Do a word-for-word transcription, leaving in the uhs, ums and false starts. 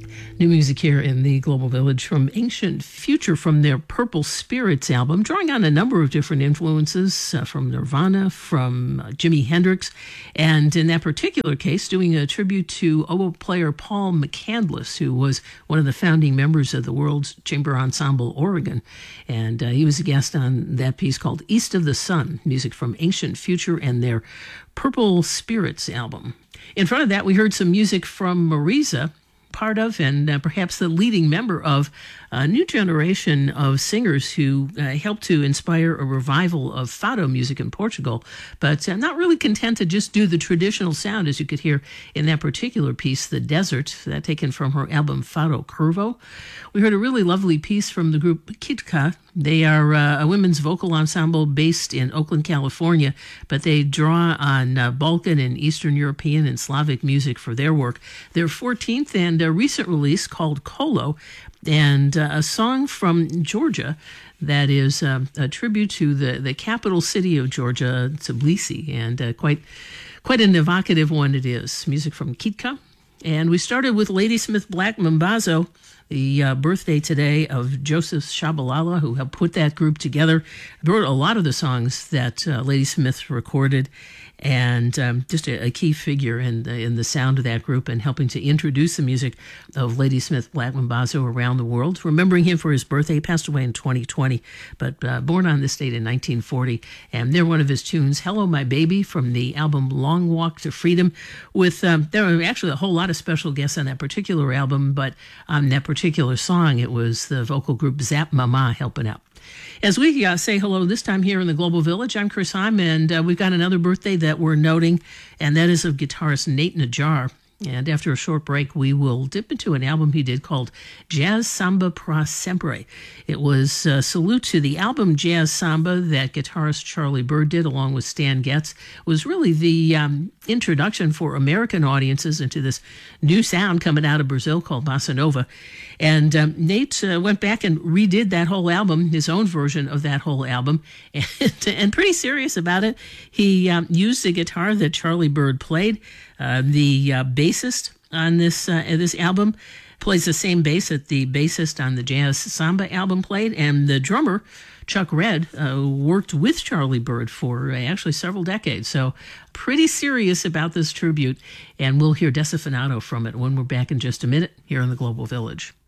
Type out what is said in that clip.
New music here in the Global Village from Ancient Future from their Purple Spirits album, drawing on a number of different influences uh, from Nirvana, from uh, Jimi Hendrix, and in that particular case, doing a tribute to oboe player Paul McCandless, who was one of the founding members of the World Chamber Ensemble Oregon. And uh, he was a guest on that piece called East of the Sun, music from Ancient Future and their Purple Spirits album. In front of that, we heard some music from Marisa, part of and uh, perhaps the leading member of a new generation of singers who uh, helped to inspire a revival of fado music in Portugal, but uh, not really content to just do the traditional sound, as you could hear in that particular piece, The Desert, that taken from her album Fado Curvo. We heard a really lovely piece from the group Kitka. They are uh, a women's vocal ensemble based in Oakland, California, but they draw on uh, Balkan and Eastern European and Slavic music for their work. Their fourteenth and uh, recent release called Kolo, and uh, a song from Georgia that is uh, a tribute to the, the capital city of Georgia, Tbilisi, and uh, quite quite an evocative one it is. Music from Kitka. And we started with Ladysmith Black Mambazo, the uh, birthday today of Joseph Shabalala, who helped put that group together. Wrote a lot of the songs that uh, Ladysmith recorded, and um, just a, a key figure in the, in the sound of that group and helping to introduce the music of Ladysmith Black Mambazo around the world. Remembering him for his birthday, passed away in twenty twenty, but uh, born on this date in nineteen forty. And they're one of his tunes, Hello My Baby, from the album Long Walk to Freedom. With um, there were actually a whole lot of special guests on that particular album, but on that particular song, it was the vocal group Zap Mama helping out. As we uh, say hello this time here in the Global Village, I'm Chris Heim, and uh, we've got another birthday that we're noting, and that is of guitarist Nate Najjar. And after a short break, we will dip into an album he did called Jazz Samba Pra Sempre. It was a salute to the album Jazz Samba that guitarist Charlie Byrd did along with Stan Getz. It was really the um, introduction for American audiences into this new sound coming out of Brazil called Bossa Nova. And um, Nate uh, went back and redid that whole album, his own version of that whole album, and, and pretty serious about it. He um, used the guitar that Charlie Byrd played. Uh, the uh, bassist on this uh, this album plays the same bass that the bassist on the Jazz Samba album played, and the drummer, Chuck Red, uh, worked with Charlie Byrd for uh, actually several decades. So pretty serious about this tribute, and we'll hear Desafinado from it when we're back in just a minute here in the Global Village.